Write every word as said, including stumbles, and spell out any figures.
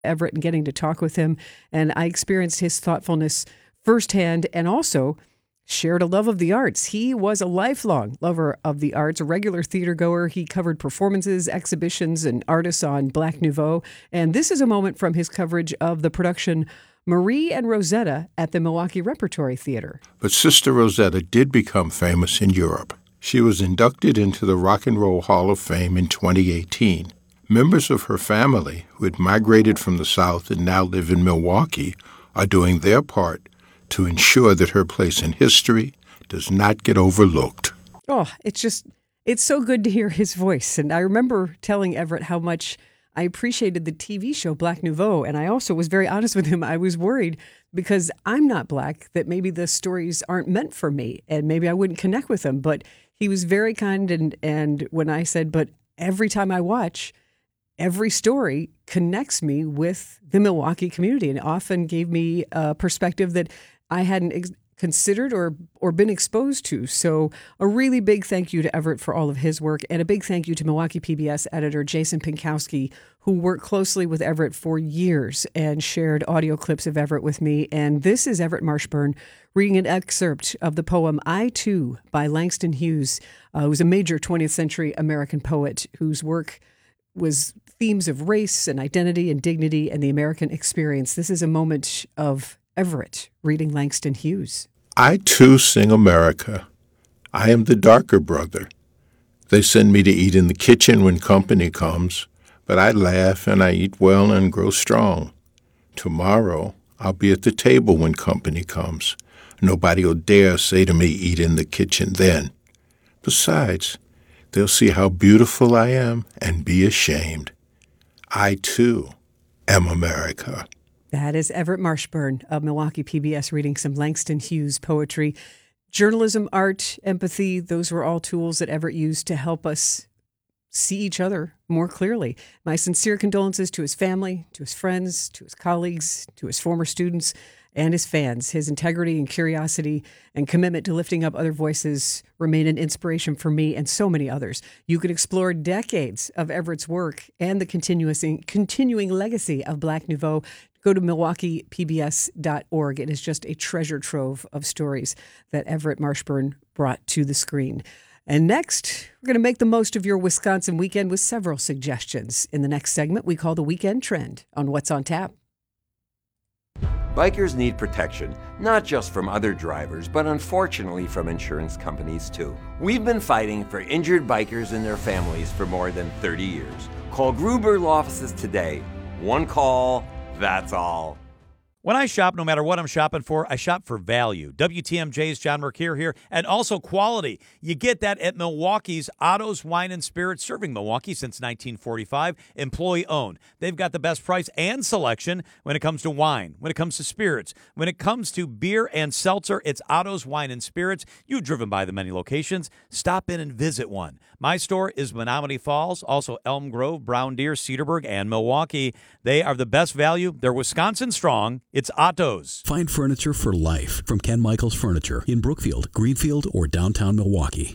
Everett and getting to talk with him. And I experienced his thoughtfulness firsthand and also shared a love of the arts. He was a lifelong lover of the arts, a regular theater goer. He covered performances, exhibitions, and artists on Black Nouveau. And this is a moment from his coverage of the production Marie and Rosetta at the Milwaukee Repertory Theater. But Sister Rosetta did become famous in Europe. She was inducted into the Rock and Roll Hall of Fame in twenty eighteen. Members of her family, who had migrated from the South and now live in Milwaukee, are doing their part to ensure that her place in history does not get overlooked. Oh, it's just, it's so good to hear his voice. And I remember telling Everett how much I appreciated the T V show Black Nouveau. And I also was very honest with him. I was worried because I'm not Black that maybe the stories aren't meant for me and maybe I wouldn't connect with them. But he was very kind. And, and when I said, but every time I watch, every story connects me with the Milwaukee community and often gave me a perspective that I hadn't ex- considered or or been exposed to. So a really big thank you to Everett for all of his work, and a big thank you to Milwaukee P B S editor Jason Pinkowski, who worked closely with Everett for years and shared audio clips of Everett with me. And this is Everett Marshburn reading an excerpt of the poem I Too by Langston Hughes, uh, who was a major twentieth century American poet whose work was themes of race and identity and dignity and the American experience. This is a moment of Everett reading Langston Hughes. I too sing America. I am the darker brother. They send me to eat in the kitchen when company comes, but I laugh and I eat well and grow strong. Tomorrow I'll be at the table when company comes. Nobody'll dare say to me, eat in the kitchen then. Besides, they'll see how beautiful I am and be ashamed. I too am America. That is Everett Marshburn of Milwaukee P B S reading some Langston Hughes poetry. Journalism, art, empathy, those were all tools that Everett used to help us see each other more clearly. My sincere condolences to his family, to his friends, to his colleagues, to his former students, and his fans. His integrity and curiosity and commitment to lifting up other voices remain an inspiration for me and so many others. You can explore decades of Everett's work and the continuous, continuing legacy of Black Nouveau. Go to Milwaukee P B S dot org. It is just a treasure trove of stories that Everett Marshburn brought to the screen. And next, we're going to make the most of your Wisconsin weekend with several suggestions. In the next segment, we call the Weekend Trend on What's on Tap. Bikers need protection, not just from other drivers, but unfortunately from insurance companies too. We've been fighting for injured bikers and their families for more than thirty years. Call Gruber Law Offices today. One call, that's all. When I shop, no matter what I'm shopping for, I shop for value. W T M J's John Mercure here, and also quality. You get that at Milwaukee's Otto's Wine and Spirits, serving Milwaukee since nineteen forty-five, employee-owned. They've got the best price and selection when it comes to wine, when it comes to spirits. When it comes to beer and seltzer, it's Otto's Wine and Spirits. You've driven by the many locations. Stop in and visit one. My store is Menomonee Falls, also Elm Grove, Brown Deer, Cedarburg, and Milwaukee. They are the best value. They're Wisconsin strong. It's Otto's. Find furniture for life from Ken Michaels Furniture in Brookfield, Greenfield, or downtown Milwaukee.